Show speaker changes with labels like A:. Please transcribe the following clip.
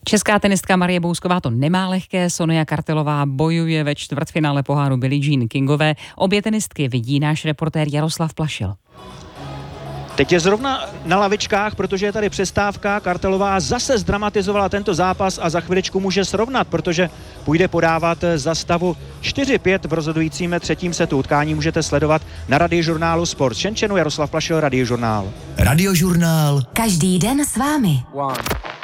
A: Česká tenistka Marie Bousková to nemá lehké, Sonia Kartelová bojuje ve čtvrtfinále poháru Billie Jean Kingové. Obě tenistky vidí náš reportér Jaroslav Plašil.
B: Teď je zrovna na lavičkách, protože je tady přestávka. Kartelová zase zdramatizovala tento zápas a za chviličku může srovnat, protože půjde podávat za stavu 4-5 v rozhodujícím třetím setu. Utkání můžete sledovat na Radiožurnálu Sport. Šenčenu Jaroslav Plašil, Radiožurnál.
C: Radiožurnál. Každý den s vámi.